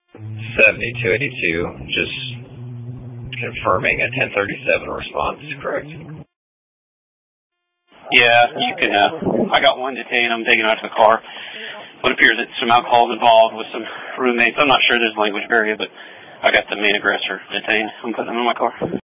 7282, just confirming a 1037 response, correct? Yeah, you can, I got one detained. I'm taking out to the car. It appears that some alcohol is involved with some roommates. I'm not sure there's a language barrier, but I got the main aggressor detained. I'm putting them in my car.